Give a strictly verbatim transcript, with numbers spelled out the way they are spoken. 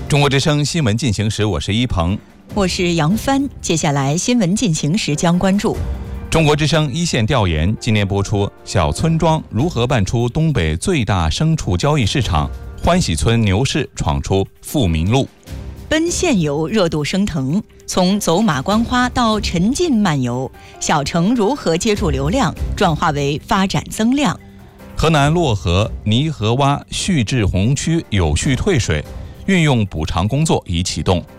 中国之声新闻进行时，我是一鹏， 我是杨帆。接下来新闻进行时将关注中国之声一线调研，今年播出小村庄如何办出东北最大牲畜交易市场，欢喜村牛市闯出富民路。 奔现游热度升腾，从走马观花到沉浸漫游，小城如何接住流量，转化为发展增量。 河南漯河泥河洼蓄滞洪区有序退水，运用补偿工作已启动。